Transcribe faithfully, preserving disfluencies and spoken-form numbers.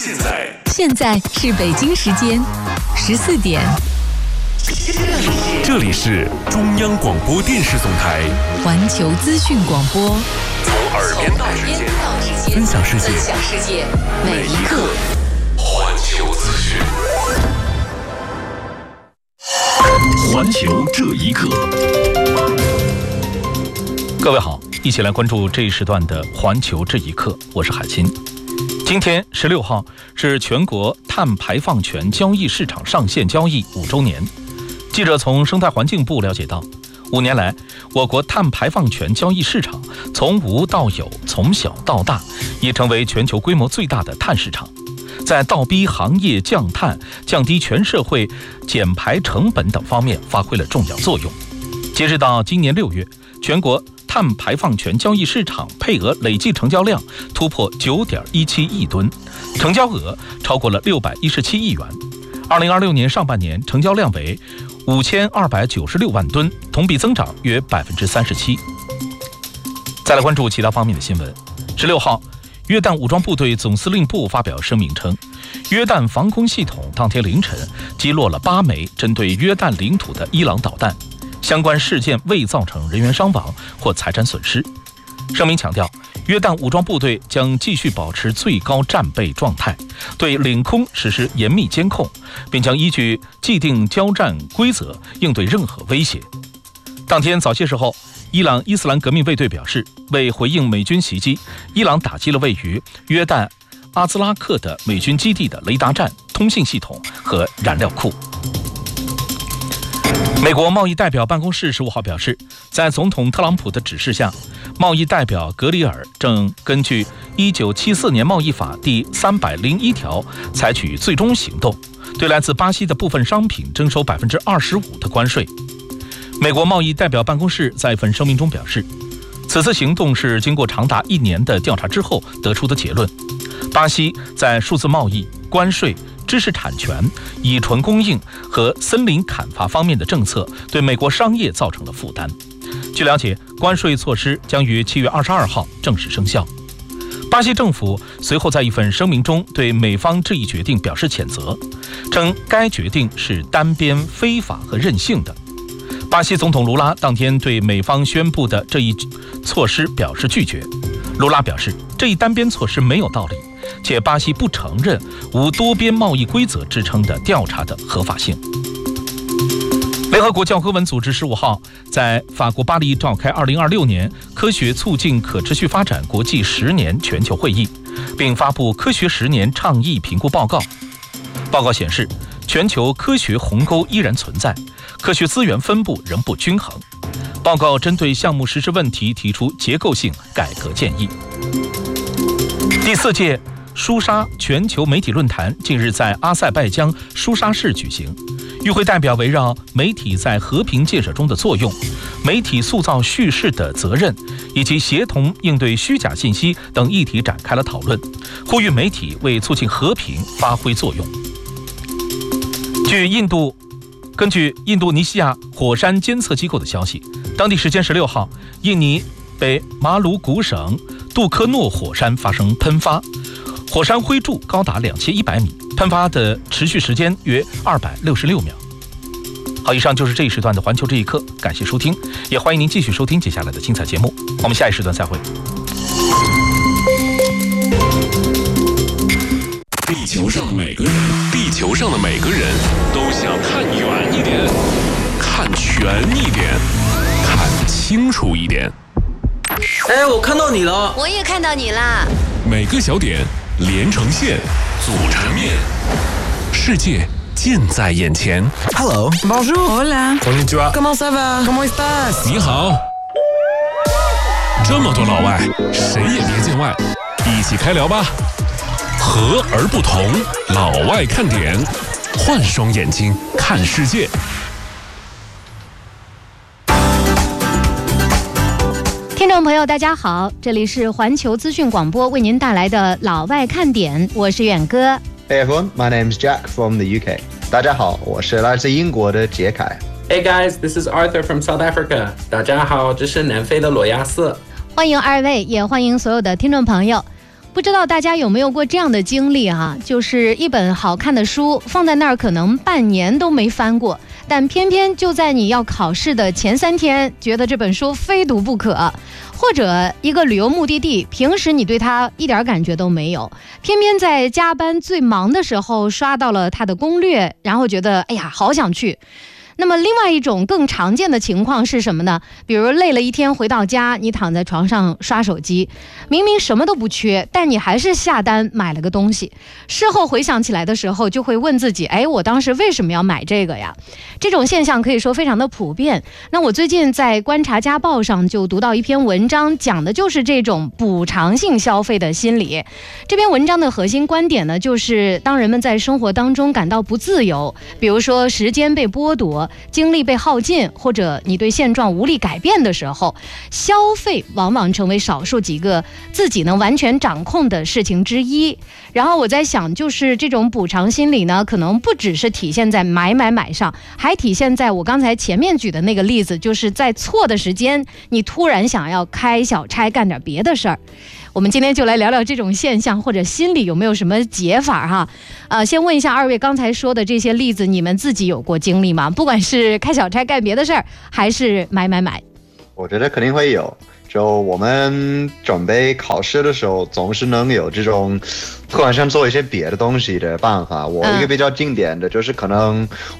现在现在是北京时间十四点。 这里是中央广播电视总台环球资讯广播， 从耳边到世界，分享世界， 分享世界，每一刻。 环球资讯，环球这一刻。 各位好，一起来关注这一时段的环球这一刻，我是海清。今天十六号是全国碳排放权交易市场上线交易五周年。记者从生态环境部了解到，五年来，我国碳排放权交易市场从无到有，从小到大，已成为全球规模最大的碳市场，在倒逼行业降碳、降低全社会减排成本等方面发挥了重要作用。截止到今年六月，全国碳排放权交易市场配额累计成交量突破 九点一七亿吨，成交额超过了六百一十七亿元。二零二六年上半年成交量为五千二百九十六万吨，同比增长约百分之三十七。再来关注其他方面的新闻。十六号，约旦武装部队总司令部发表声明称，约旦防空系统当天凌晨击落了八枚针对约旦领土的伊朗导弹，相关事件未造成人员伤亡或财产损失。声明强调，约旦武装部队将继续保持最高战备状态，对领空实施严密监控，并将依据既定交战规则应对任何威胁。当天早些时候，伊朗伊斯兰革命卫队表示，为回应美军袭击，伊朗打击了位于约旦阿兹拉克的美军基地的雷达站、通信系统和燃料库。美国贸易代表办公室十五号表示，在总统特朗普的指示下，贸易代表格里尔正根据一九七四年贸易法第三百零一条采取最终行动，对来自巴西的部分商品征收百分之二十五的关税。美国贸易代表办公室在一份声明中表示，此次行动是经过长达一年的调查之后得出的结论。巴西在数字贸易、关税、知识产权、乙醇供应和森林砍伐方面的政策对美国商业造成了负担。据了解，关税措施将于七月二十二号正式生效。巴西政府随后在一份声明中对美方这一决定表示谴责，称该决定是单边、非法和任性的。巴西总统卢拉当天对美方宣布的这一措施表示拒绝。卢拉表示，这一单边措施没有道理，且巴西不承认无多边贸易规则支撑的调查的合法性。联合国教科文组织十五号在法国巴黎召开二零二六年科学促进可持续发展国际十年全球会议，并发布科学十年倡议评估报告。报告显示，全球科学鸿沟依然存在，科学资源分布仍不均衡。报告针对项目实施问题提出结构性改革建议。第四届舒沙全球媒体论坛近日在阿塞拜疆舒沙市举行，与会代表围绕媒体在和平建设中的作用、媒体塑造叙事的责任以及协同应对虚假信息等议题展开了讨论，呼吁媒体为促进和平发挥作用。据印度根据印度尼西亚火山监测机构的消息，当地时间十六号，印尼北马鲁古省杜科诺火山发生喷发，火山灰柱高达两千一百米，喷发的持续时间约二百六十六秒。好，以上就是这一时段的环球这一刻，感谢收听，也欢迎您继续收听接下来的精彩节目，我们下一时段再会。 地球上的每个人，地球上的每个人都想看远一点，看全一点，看清楚一点。 哎，我看到你了， 我也看到你啦。 每个小点连成线，组成面，世界近在眼前。 Hello Bonjour Hola Konnichiwa Comment ça va Comment estás 你好。这么多老外，谁也别见外，一起开聊吧。和而不同，老外看点，换双眼睛看世界。 听众朋友大家好，这里是环球资讯广播为您带来的老外看点，我是远哥。 Hey everyone, my name's Jack from the U K. 大家好，我是来自英国的杰凯。 Hey guys, this is Arthur from South Africa. 大家好，这是南非的罗亚斯。 欢迎二位，也欢迎所有的听众朋友。 不知道大家有没有过这样的经历啊？就是一本好看的书放在那儿，可能半年都没翻过，但偏偏就在你要考试的前三天，觉得这本书非读不可。或者一个旅游目的地，平时你对它一点感觉都没有，偏偏在加班最忙的时候刷到了它的攻略，然后觉得哎呀好想去。那么另外一种更常见的情况是什么呢？比如累了一天回到家，你躺在床上刷手机，明明什么都不缺，但你还是下单买了个东西。事后回想起来的时候，就会问自己，哎，我当时为什么要买这个呀？这种现象可以说非常的普遍。那我最近在观察家报上就读到一篇文章，讲的就是这种补偿性消费的心理。这篇文章的核心观点呢，就是当人们在生活当中感到不自由，比如说时间被剥夺，精力被耗尽，或者你对现状无力改变的时候，消费往往成为少数几个自己能完全掌控的事情之一。然后我在想，就是这种补偿心理呢，可能不只是体现在买买买上，还体现在我刚才前面举的那个例子，就是在错的时间，你突然想要开小差干点别的事儿。我们今天就来聊聊这种现象或者心理有没有什么解法哈？呃，先问一下二位，刚才说的这些例子，你们自己有过经历吗？不管是开小差干别的事儿，还是买买买。 我觉得肯定会有。就我们准备考试的时候，总是能有这种突然想做一些别的东西的办法。我一个比较经典的就是，可能